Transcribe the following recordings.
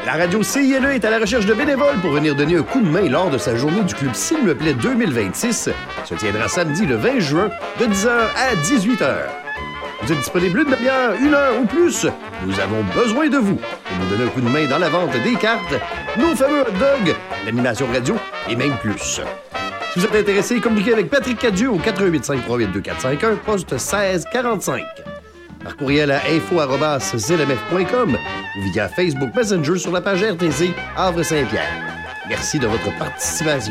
La radio CILE est à la recherche de bénévoles pour venir donner un coup de main lors de sa journée du Club S'il me plaît 2026. Se tiendra samedi le 20 juin de 10h à 18h. Vous êtes disponible une demi-heure, une heure ou plus? Nous avons besoin de vous pour nous donner un coup de main dans la vente des cartes, nos fameux hot dogs, l'animation radio et même plus. Si vous êtes intéressé, communiquez avec Patrick Cadieux au 88 538 2451, poste 1645. Par courriel à info@zlmf.com ou via Facebook Messenger sur la page RTC Havre-Saint-Pierre. Merci de votre participation.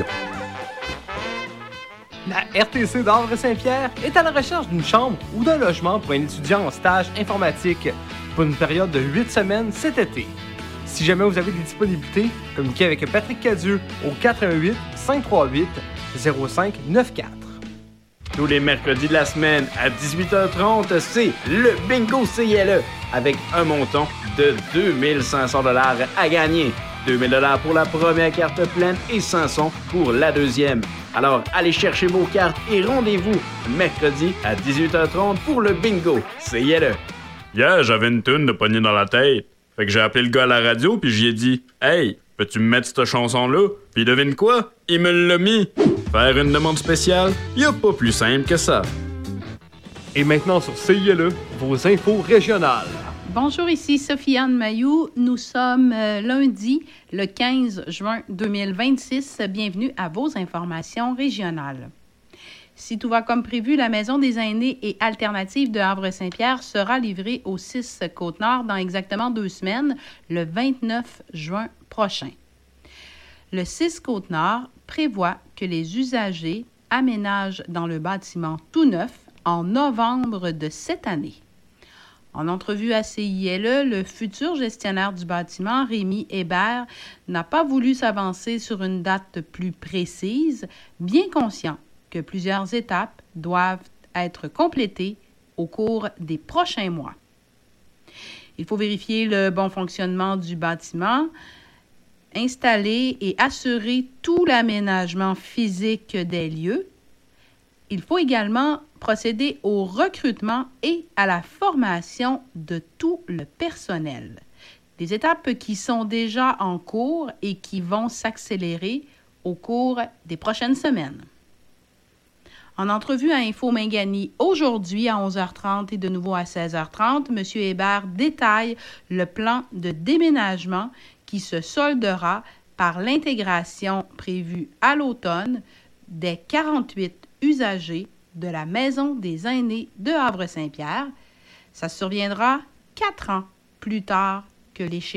La RTC d'Havre-Saint-Pierre est à la recherche d'une chambre ou d'un logement pour un étudiant en stage informatique pour une période de 8 semaines cet été. Si jamais vous avez des disponibilités, communiquez avec Patrick Cadieux au 88 538 0594. Tous les mercredis de la semaine à 18h30, c'est le Bingo CILE avec un montant de 2500 $ à gagner. 2000 $ pour la première carte pleine et 500 pour la deuxième. Alors, allez chercher vos cartes et rendez-vous mercredi à 18h30 pour le Bingo CILE. Hier, j'avais une toune de poignée dans la tête. Fait que j'ai appelé le gars à la radio puis j'y ai dit « Hey, peux-tu me mettre cette chanson-là? » Puis devine quoi? Il me l'a mis. Faire une demande spéciale, y a pas plus simple que ça. Et maintenant sur CILE, vos infos régionales. Bonjour, ici Sophie-Anne Mailloux. Nous sommes lundi, le 15 juin 2026. Bienvenue à vos informations régionales. Si tout va comme prévu, la Maison des aînés et alternative de Havre-Saint-Pierre sera livrée au 6 Côte-Nord dans exactement 2 semaines, le 29 juin prochain. Le 6 Côte-Nord prévoit que les usagers aménagent dans le bâtiment tout neuf en novembre de cette année. En entrevue à CILE, le futur gestionnaire du bâtiment, Rémi Hébert, n'a pas voulu s'avancer sur une date plus précise, bien conscient que plusieurs étapes doivent être complétées au cours des prochains mois. Il faut vérifier le bon fonctionnement du bâtiment, installer et assurer tout l'aménagement physique des lieux. Il faut également procéder au recrutement et à la formation de tout le personnel. Des étapes qui sont déjà en cours et qui vont s'accélérer au cours des prochaines semaines. En entrevue à Info Mingani aujourd'hui à 11h30 et de nouveau à 16h30, M. Hébert détaille le plan de déménagement qui se soldera par l'intégration prévue à l'automne des 48 usagers de la Maison des aînés de Havre-Saint-Pierre. Ça surviendra 4 ans plus tard que l'échéance.